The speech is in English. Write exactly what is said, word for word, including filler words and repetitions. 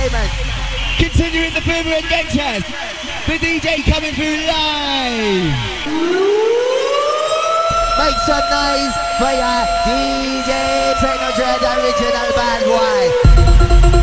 entertainment. Continuing the further adventures, the D J coming through live. Make some noise for your D J Techno Dread original bad boy.